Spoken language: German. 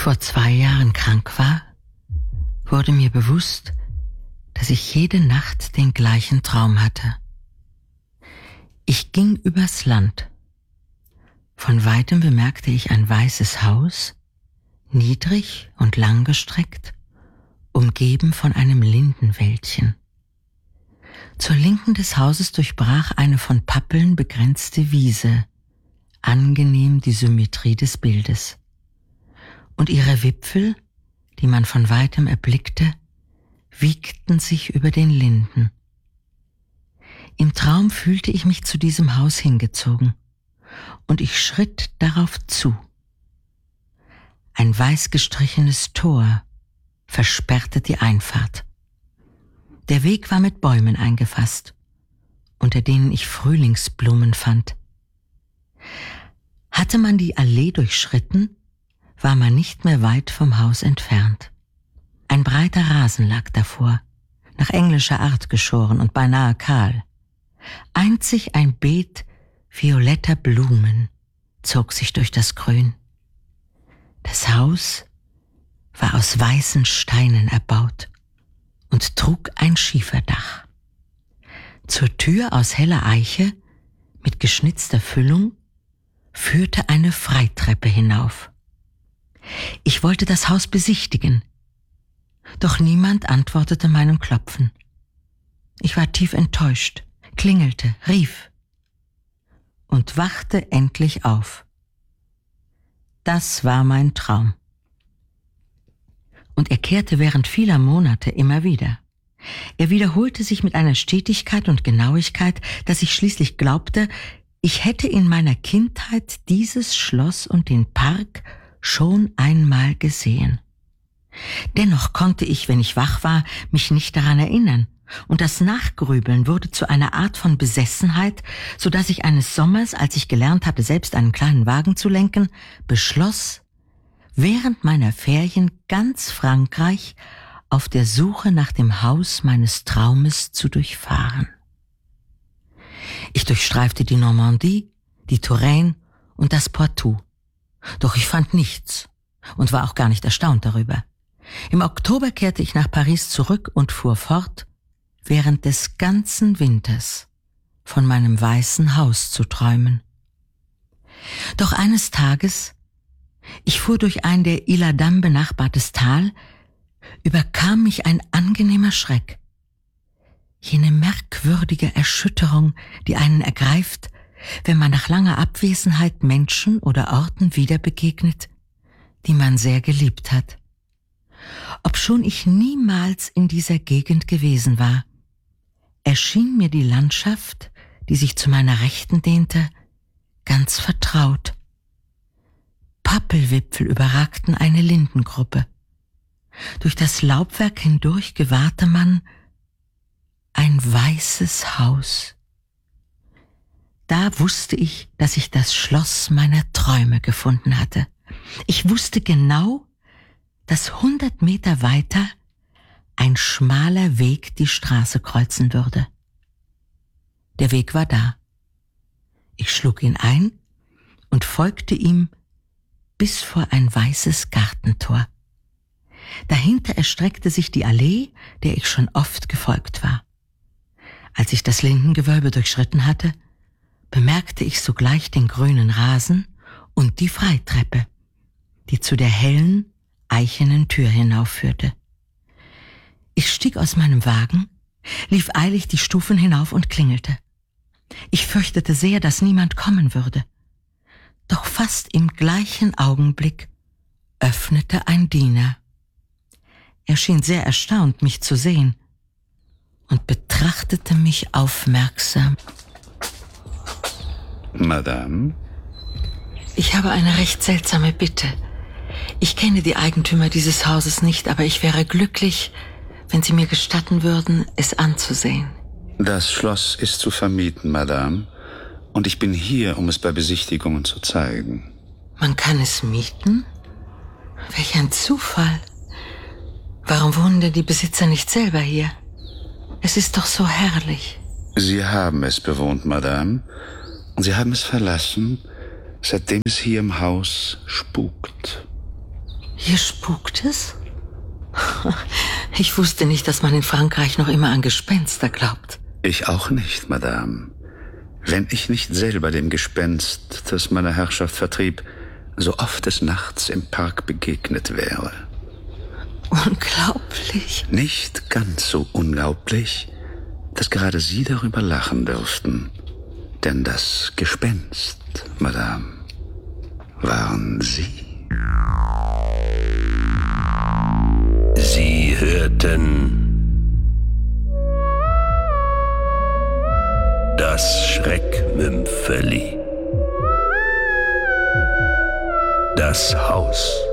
vor 2 Jahren krank war, wurde mir bewusst, dass ich jede Nacht den gleichen Traum hatte. Ich ging übers Land. Von weitem bemerkte ich ein weißes Haus, niedrig und langgestreckt, umgeben von einem Lindenwäldchen. Zur Linken des Hauses durchbrach eine von Pappeln begrenzte Wiese, angenehm die Symmetrie des Bildes. Und ihre Wipfel, die man von weitem erblickte, wiegten sich über den Linden. Im Traum fühlte ich mich zu diesem Haus hingezogen, und ich schritt darauf zu. Ein weiß gestrichenes Tor versperrte die Einfahrt. Der Weg war mit Bäumen eingefasst, unter denen ich Frühlingsblumen fand. Hatte man die Allee durchschritten, war man nicht mehr weit vom Haus entfernt. Ein breiter Rasen lag davor, nach englischer Art geschoren und beinahe kahl. Einzig ein Beet violetter Blumen zog sich durch das Grün. Das Haus war aus weißen Steinen erbaut und trug ein Schieferdach. Zur Tür aus heller Eiche mit geschnitzter Füllung führte eine Freitreppe hinauf. Ich wollte das Haus besichtigen, doch niemand antwortete meinem Klopfen. Ich war tief enttäuscht, klingelte, rief und wachte endlich auf. Das war mein Traum. Und er kehrte während vieler Monate immer wieder. Er wiederholte sich mit einer Stetigkeit und Genauigkeit, dass ich schließlich glaubte, ich hätte in meiner Kindheit dieses Schloss und den Park schon einmal gesehen. Dennoch konnte ich, wenn ich wach war, mich nicht daran erinnern, und das Nachgrübeln wurde zu einer Art von Besessenheit, so dass ich eines Sommers, als ich gelernt hatte, selbst einen kleinen Wagen zu lenken, beschloss, während meiner Ferien ganz Frankreich auf der Suche nach dem Haus meines Traumes zu durchfahren. Ich durchstreifte die Normandie, die Touraine und das Poitou. Doch ich fand nichts und war auch gar nicht erstaunt darüber. Im Oktober kehrte ich nach Paris zurück und fuhr fort, während des ganzen Winters von meinem weißen Haus zu träumen. Doch eines Tages, ich fuhr durch ein der Isle-Adam benachbartes Tal, überkam mich ein angenehmer Schreck. Jene merkwürdige Erschütterung, die einen ergreift, wenn man nach langer Abwesenheit Menschen oder Orten wieder begegnet, die man sehr geliebt hat. Obschon ich niemals in dieser Gegend gewesen war, erschien mir die Landschaft, die sich zu meiner Rechten dehnte, ganz vertraut. Pappelwipfel überragten eine Lindengruppe. Durch das Laubwerk hindurch gewahrte man ein weißes Haus. Da wusste ich, dass ich das Schloss meiner Träume gefunden hatte. Ich wusste genau, dass 100 Meter weiter ein schmaler Weg die Straße kreuzen würde. Der Weg war da. Ich schlug ihn ein und folgte ihm bis vor ein weißes Gartentor. Dahinter erstreckte sich die Allee, der ich schon oft gefolgt war. Als ich das Lindengewölbe durchschritten hatte, bemerkte ich sogleich den grünen Rasen und die Freitreppe, die zu der hellen, eichenen Tür hinaufführte. Ich stieg aus meinem Wagen, lief eilig die Stufen hinauf und klingelte. Ich fürchtete sehr, dass niemand kommen würde. Doch fast im gleichen Augenblick öffnete ein Diener. Er schien sehr erstaunt, mich zu sehen, und betrachtete mich aufmerksam. Madame? Ich habe eine recht seltsame Bitte. Ich kenne die Eigentümer dieses Hauses nicht, aber ich wäre glücklich, wenn Sie mir gestatten würden, es anzusehen. Das Schloss ist zu vermieten, Madame, und ich bin hier, um es bei Besichtigungen zu zeigen. Man kann es mieten? Welch ein Zufall. Warum wohnen denn die Besitzer nicht selber hier? Es ist doch so herrlich. Sie haben es bewohnt, Madame, und Sie haben es verlassen, seitdem es hier im Haus spukt. Hier spukt es? Ich wusste nicht, dass man in Frankreich noch immer an Gespenster glaubt. Ich auch nicht, Madame. Wenn ich nicht selber dem Gespenst, das meine Herrschaft vertrieb, so oft des Nachts im Park begegnet wäre. Unglaublich. Nicht ganz so unglaublich, dass gerade Sie darüber lachen dürften. Denn das Gespenst, Madame, waren Sie. Sie hörten das Schreckmümpfeli. Das Haus